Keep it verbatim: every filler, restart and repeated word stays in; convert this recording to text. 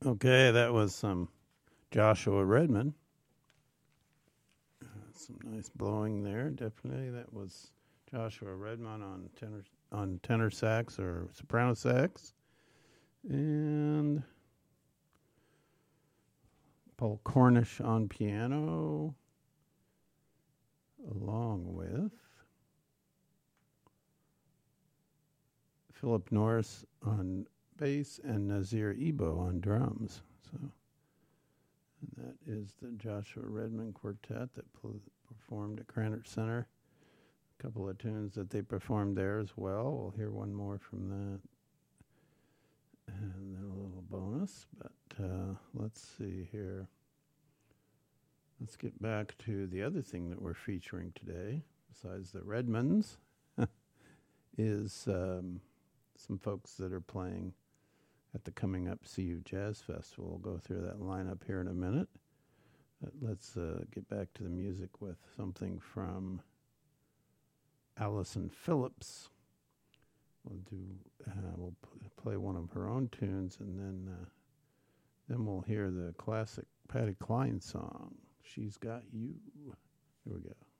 Okay, that was some Joshua Redman. Uh, some nice blowing there. Definitely, that was Joshua Redman on tenor on tenor sax or soprano sax, and Paul Cornish on piano, along with Philip Norris on bass and Nazir Ebo on drums. So, and that is the Joshua Redman Quartet that pl- performed at Krannert Center. A couple of tunes that they performed there as well. We'll hear one more from that, and then a little bonus. But uh, let's see here. Let's get back to the other thing that we're featuring today, besides the Redmans, is um, some folks that are playing at the coming up C U Jazz Festival. We'll go through that lineup here in a minute. But let's uh, get back to the music with something from Allison Phillips. We'll do. Uh, we'll p- play one of her own tunes, and then uh, then we'll hear the classic Patty Klein song, "She's Got You." Here we go.